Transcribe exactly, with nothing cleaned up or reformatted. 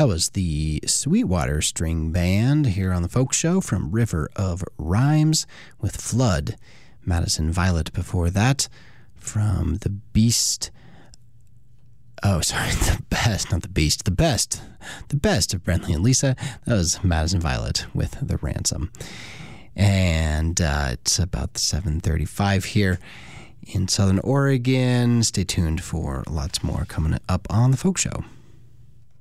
That was the Sweetwater String Band here on the Folk Show from River of Rhymes with Flood. Madison Violet before that from The Beast. Oh, sorry, The Best, not The Beast. The Best. The Best of Brentley and Lisa. That was Madison Violet with The Ransom. And uh, it's about seven thirty-five here in Southern Oregon. Stay tuned for lots more coming up on the Folk Show.